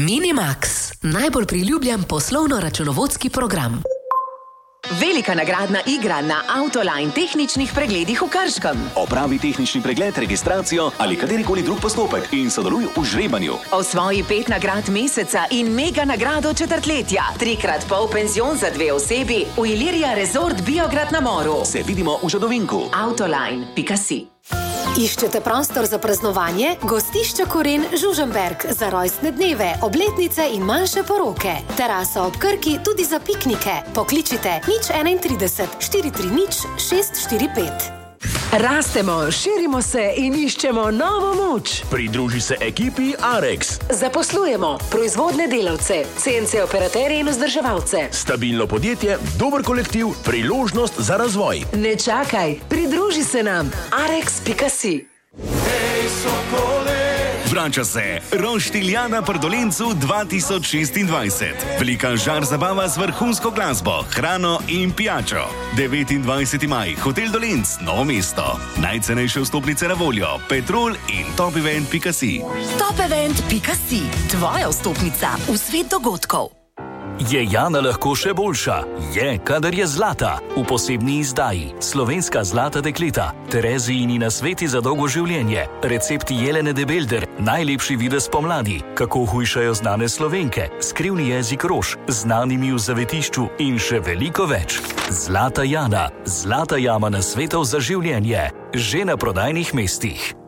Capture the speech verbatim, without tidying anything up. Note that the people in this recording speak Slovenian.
Minimax, najbolj priljubljen poslovno-računovodski program. Velika nagradna igra na Autoline tehničnih pregledih v Krškem. Opravi tehnični pregled, registracijo ali katerikoli drug postopek in sodeluj v žrebanju. Osvoji pet nagrad meseca in mega nagrado četrtletja. Trikrat pol penzion za dve osebi v Ilirija Resort Biograd na Moru. Se vidimo v Žadovinku. Autoline pika si. Iščete prostor za praznovanje? Gostišče Koren Žužemberk za rojstne dneve, obletnice in manjše poroke. Terasa ob Krki tudi za piknike. Pokličite nič trideset, štiri tri nič, šest štiri pet. Rastemo, širimo se in iščemo novo moč. Pridruži se ekipi Arex. Zaposlujemo proizvodne delavce, C N C operaterje in vzdrževalce. Stabilno podjetje, dober kolektiv, priložnost za razvoj. Ne čakaj, pridruži se nam. Arex pika si. Hej, sokole! Vrača se Roštiljana pri Dolencu dva tisoč šestindvajset. Velika žar zabava z vrhunsko glasbo, hrano in pijačo. devetindvajseti maj, Hotel Dolenc, Novo mesto. Najcenejše vstopnice na voljo, Petrol in topevent pika si. Topevent pika si, tvoja vstopnica v svet dogodkov. Je Jana lahko še boljša? Je, kadar je zlata. V posebni izdaji Slovenska zlata dekleta, Terezijini nasveti za dolgo življenje, recepti Jelene de Belder, najlepši videz pomladi, kako hujšajo znane Slovenke, skrivni jezik rož, znanimi v zavetišču in še veliko več. Zlata Jana, zlata jama nasvetov za življenje, že na prodajnih mestih.